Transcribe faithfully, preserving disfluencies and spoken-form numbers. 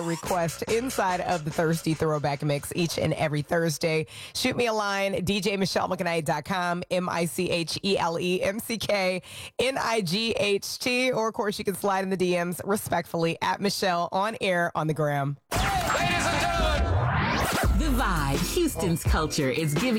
request inside of the Thirsty Throwback Mix each and every Thursday. Shoot me a line, D J Michelle McKnight dot com, M I C H E L E M C K N I G H T, or of course you can slide in the D Ms respectfully at Michelle on air on the gram. Ladies and gentlemen, The Vibe, Houston's culture is giving